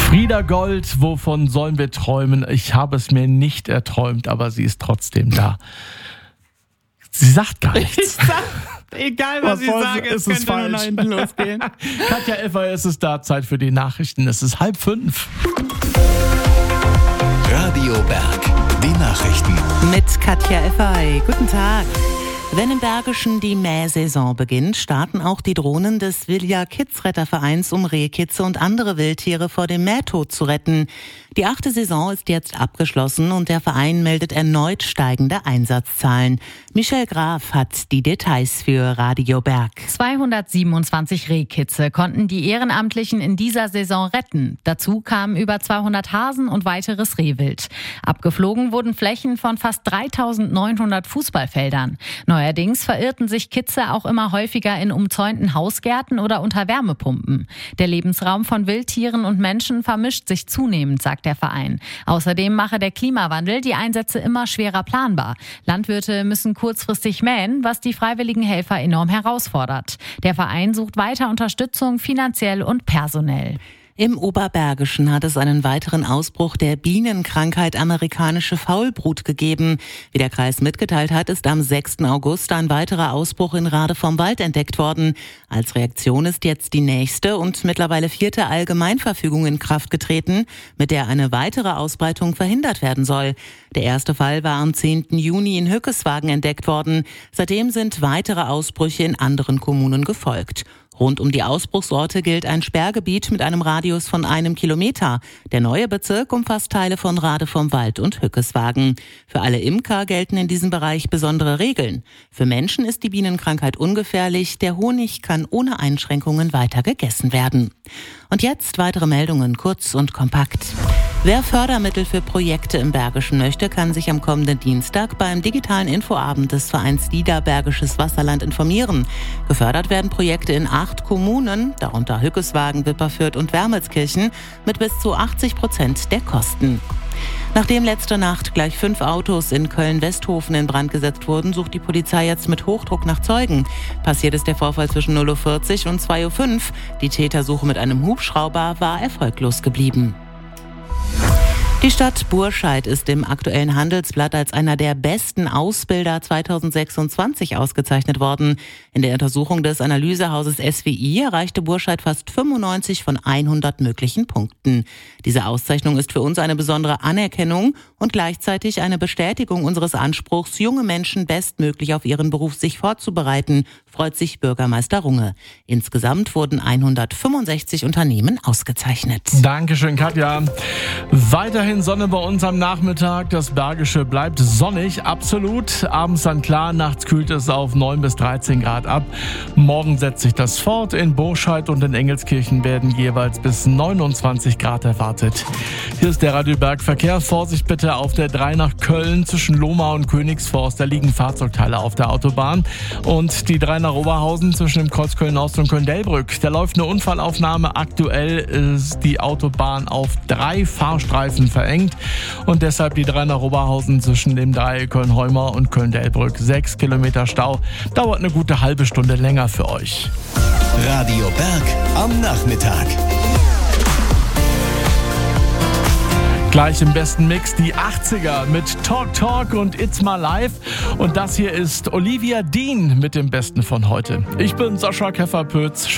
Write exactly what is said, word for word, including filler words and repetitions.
Frieda Gold, wovon sollen wir träumen? Ich habe es mir nicht erträumt, aber sie ist trotzdem da. Sie sagt gar nichts. Ich sag, egal was, was ich sage, es könnte nur nach hinten losgehen. Katja Effer, es ist da, Zeit für die Nachrichten. Es ist halb fünf. Radio Berg, die Nachrichten. Mit Katja Effer. Guten Tag. Wenn im Bergischen die Mähsaison beginnt, starten auch die Drohnen des Vilja Kidsrettervereins, um Rehkitze und andere Wildtiere vor dem Mähtod zu retten. Die achte Saison ist jetzt abgeschlossen und der Verein meldet erneut steigende Einsatzzahlen. Michelle Graf hat die Details für Radio Berg. zweihundertsiebenundzwanzig Rehkitze konnten die Ehrenamtlichen in dieser Saison retten. Dazu kamen über zweihundert Hasen und weiteres Rehwild. Abgeflogen wurden Flächen von fast dreitausendneunhundert Fußballfeldern. Neuerdings verirrten sich Kitze auch immer häufiger in umzäunten Hausgärten oder unter Wärmepumpen. Der Lebensraum von Wildtieren und Menschen vermischt sich zunehmend, sagt der Verein. Außerdem mache der Klimawandel die Einsätze immer schwerer planbar. Landwirte müssen kurzfristig mähen, was die freiwilligen Helfer enorm herausfordert. Der Verein sucht weiter Unterstützung finanziell und personell. Im Oberbergischen hat es einen weiteren Ausbruch der Bienenkrankheit amerikanische Faulbrut gegeben. Wie der Kreis mitgeteilt hat, ist am sechsten August ein weiterer Ausbruch in Rade vom Wald entdeckt worden. Als Reaktion ist jetzt die nächste und mittlerweile vierte Allgemeinverfügung in Kraft getreten, mit der eine weitere Ausbreitung verhindert werden soll. Der erste Fall war am zehnten Juni in Hückeswagen entdeckt worden. Seitdem sind weitere Ausbrüche in anderen Kommunen gefolgt. Rund um die Ausbruchsorte gilt ein Sperrgebiet mit einem Radius von einem Kilometer. Der neue Bezirk umfasst Teile von Rade vom Wald und Hückeswagen. Für alle Imker gelten in diesem Bereich besondere Regeln. Für Menschen ist die Bienenkrankheit ungefährlich. Der Honig kann ohne Einschränkungen weiter gegessen werden. Und jetzt weitere Meldungen, kurz und kompakt. Wer Fördermittel für Projekte im Bergischen möchte, kann sich am kommenden Dienstag beim digitalen Infoabend des Vereins LIDA Bergisches Wasserland informieren. Gefördert werden Projekte in acht Kommunen, darunter Hückeswagen, Wipperfürth und Wermelskirchen, mit bis zu achtzig Prozent der Kosten. Nachdem letzte Nacht gleich fünf Autos in Köln-Westhofen in Brand gesetzt wurden, sucht die Polizei jetzt mit Hochdruck nach Zeugen. Passiert ist der Vorfall zwischen null Uhr vierzig und zwei Uhr fünf. Die Tätersuche mit einem Hubschrauber war erfolglos geblieben. Die Stadt Burscheid ist im aktuellen Handelsblatt als einer der besten Ausbilder zweitausendsechsundzwanzig ausgezeichnet worden. In der Untersuchung des Analysehauses S W I erreichte Burscheid fast fünfundneunzig von hundert möglichen Punkten. Diese Auszeichnung ist für uns eine besondere Anerkennung und gleichzeitig eine Bestätigung unseres Anspruchs, junge Menschen bestmöglich auf ihren Beruf sich vorzubereiten, freut sich Bürgermeister Runge. Insgesamt wurden hundertfünfundsechzig Unternehmen ausgezeichnet. Dankeschön, Katja. Weiterhin Sonne bei uns am Nachmittag. Das Bergische bleibt sonnig, absolut. Abends dann klar, nachts kühlt es auf neun bis dreizehn Grad ab. Morgen setzt sich das fort. In Burscheid und in Engelskirchen werden jeweils bis neunundzwanzig Grad erwartet. Hier ist der Radio Berg Verkehr. Vorsicht bitte auf der drei nach Köln zwischen Lohmar und Königsforst. Da liegen Fahrzeugteile auf der Autobahn. Und die drei nach Oberhausen zwischen dem Kreuz Köln-Ost und Köln-Delbrück. Da läuft eine Unfallaufnahme. Aktuell ist die Autobahn auf drei Fahrstreifen verengt und deshalb die drei nach Oberhausen zwischen dem Dreieck Köln-Heumar und Köln-Delbrück. Sechs Kilometer Stau. Dauert eine gute halbe Stunde länger für euch. Radio Berg am Nachmittag. Gleich im besten Mix die achtziger mit Talk Talk und It's My Life. Und das hier ist Olivia Dean mit dem Besten von heute. Ich bin Sascha Keffer-Pötz.